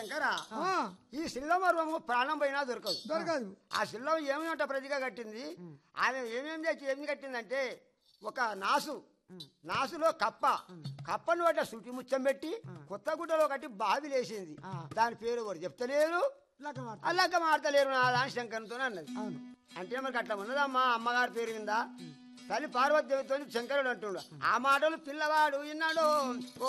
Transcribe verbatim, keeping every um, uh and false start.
శంకర ఈ శిల్లమర్వము ప్రాణం పోయినా దొరకదు దొరకదు. ఆ శిల్లం ఏమిట ప్రతిగా కట్టింది. ఆమె ఏమేమి తెచ్చి ఏమి కట్టిందంటే ఒక నాసు నాసులో కప్ప కప్పను అట్లా సుటి ముచ్చం పెట్టి కొత్త గుడ్డలో కట్టి బావి లేసింది. దాని పేరు కూడా చెప్తలేరు, అల్లక్క మాడతలేరు నా దాని శంకరంతో అన్నది. అంటే మనకి అట్లా ఉన్నదమ్మా అమ్మగారి పేరు మీద తల్లి పార్వతీదేవితో శంకరుడు అంటున్నాడు. ఆ మాటలు పిల్లవాడు విన్నాడు.